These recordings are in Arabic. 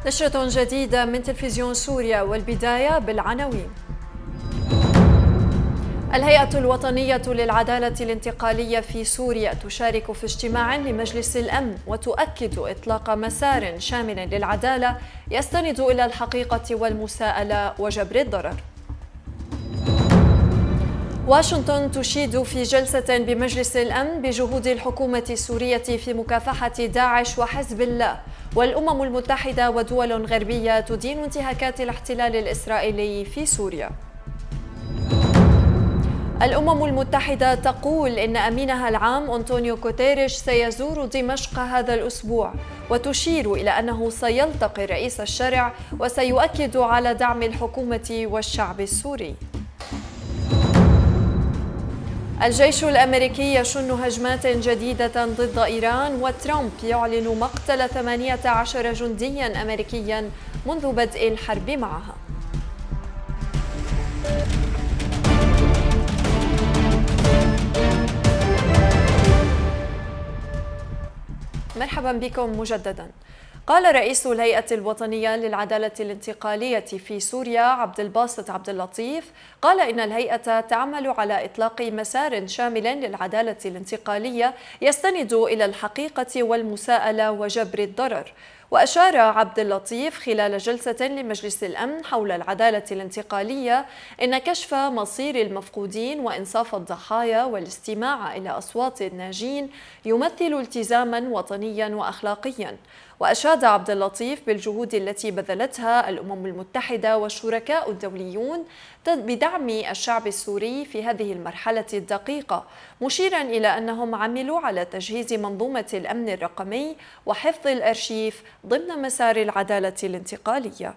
نشرة جديدة من تلفزيون سوريا، والبداية بالعناوين. الهيئة الوطنية للعدالة الانتقالية في سوريا تشارك في اجتماع لمجلس الأمن وتؤكد إطلاق مسار شامل للعدالة يستند إلى الحقيقة والمساءلة وجبر الضرر. واشنطن تشيد في جلسة بمجلس الأمن بجهود الحكومة السورية في مكافحة داعش وحزب الله، والأمم المتحدة ودول غربية تدين انتهاكات الاحتلال الإسرائيلي في سوريا. الأمم المتحدة تقول إن أمينها العام أنطونيو غوتيريش سيزور دمشق هذا الأسبوع، وتشير إلى أنه سيلتقي رئيس الشرع وسيؤكد على دعم الحكومة والشعب السوري. الجيش الأمريكي يشن هجمات جديدة ضد إيران، وترامب يعلن مقتل 18 جنديا أمريكيا منذ بدء الحرب معها. مرحبا بكم مجددا. قال رئيس الهيئة الوطنية للعدالة الانتقالية في سوريا عبد الباسط عبد اللطيف قال إن الهيئة تعمل على إطلاق مسار شامل للعدالة الانتقالية يستند إلى الحقيقة والمساءلة وجبر الضرر. وأشار عبد اللطيف خلال جلسة لمجلس الأمن حول العدالة الانتقالية إن كشف مصير المفقودين وإنصاف الضحايا والاستماع إلى أصوات الناجين يمثل التزاما وطنيا وأخلاقيا. وأشاد عبد اللطيف بالجهود التي بذلتها الأمم المتحدة والشركاء الدوليون بدعم الشعب السوري في هذه المرحلة الدقيقة، مشيرا إلى أنهم عملوا على تجهيز منظومة الأمن الرقمي وحفظ الأرشيف ضمن مسار العدالة الانتقالية.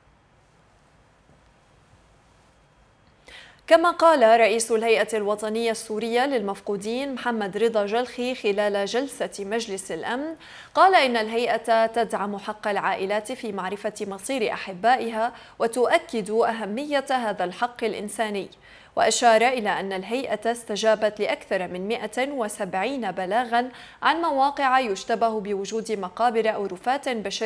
كما قال رئيس الهيئة الوطنية السورية للمفقودين محمد رضا جلخي خلال جلسة مجلس الأمن، قال إن الهيئة تدعم حق العائلات في معرفة مصير أحبائها وتؤكد أهمية هذا الحق الإنساني. وأشار إلى أن الهيئة استجابت لأكثر من 170 بلاغا عن مواقع يشتبه بوجود مقابر أو رفات بشرية